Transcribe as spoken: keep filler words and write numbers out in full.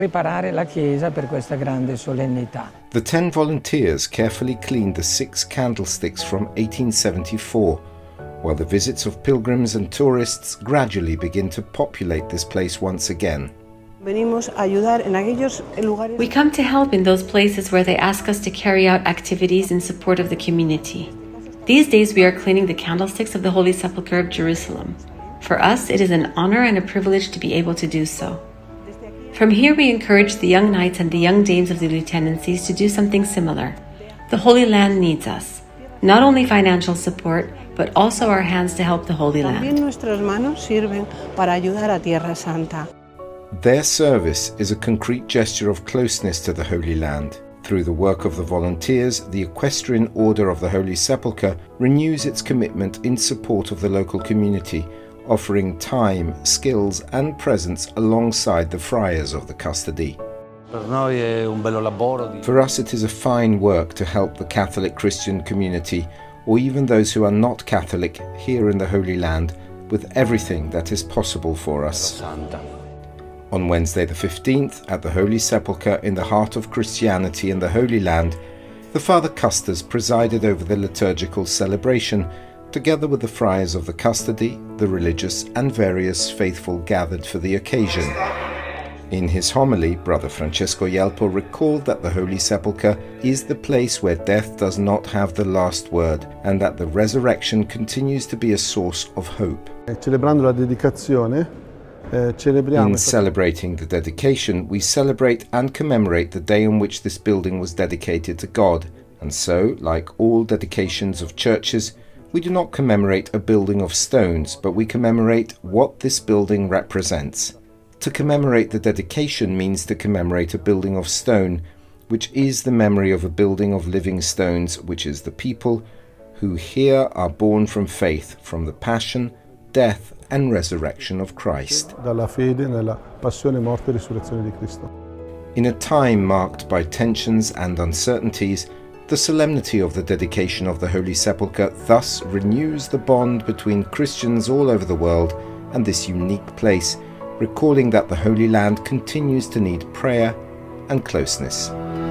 Preparare la chiesa per questa grande solennità. The ten volunteers carefully cleaned the six candlesticks from eighteen seventy-four, while the visits of pilgrims and tourists gradually begin to populate this place once again. We come to help in those places where they ask us to carry out activities in support of the community. These days we are cleaning the candlesticks of the Holy Sepulchre of Jerusalem. For us, it is an honor and a privilege to be able to do so. From here we encourage the young knights and the young dames of the lieutenancies to do something similar. The Holy Land needs us, not only financial support, but also our hands to help the Holy Land. Their service is a concrete gesture of closeness to the Holy Land. Through the work of the volunteers, the Equestrian Order of the Holy Sepulchre renews its commitment in support of the local community, offering time, skills and presence alongside the friars of the custody. For us it is a fine work to help the Catholic Christian community, or even those who are not Catholic, here in the Holy Land, with everything that is possible for us. On Wednesday the fifteenth, at the Holy Sepulchre in the heart of Christianity in the Holy Land, the Father Custos presided over the liturgical celebration, together with the friars of the custody, the religious and various faithful gathered for the occasion. In his homily, Brother Francesco Yelpo recalled that the Holy Sepulchre is the place where death does not have the last word, and that the resurrection continues to be a source of hope. In celebrating the dedication, we celebrate and commemorate the day on which this building was dedicated to God, and so, like all dedications of churches, we do not commemorate a building of stones, but we commemorate what this building represents. To commemorate the dedication means to commemorate a building of stone, which is the memory of a building of living stones, which is the people who here are born from faith, from the passion, death and resurrection of Christ. In a time marked by tensions and uncertainties, the solemnity of the dedication of the Holy Sepulchre thus renews the bond between Christians all over the world and this unique place, recalling that the Holy Land continues to need prayer and closeness.